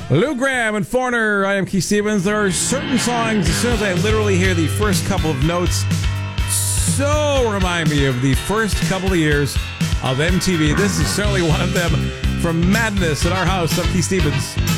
Lou Graham and Foreigner. I am Keith Stevens. There are certain songs, as soon as I literally hear the first couple of notes, so remind me of the first couple of years of MTV. This is certainly one of them. From Madness at our house. I'm Keith Stevens.